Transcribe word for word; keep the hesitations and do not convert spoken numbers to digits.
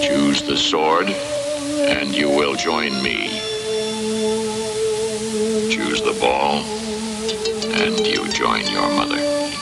Choose the sword, and you will join me. Choose the ball, and you join your mother.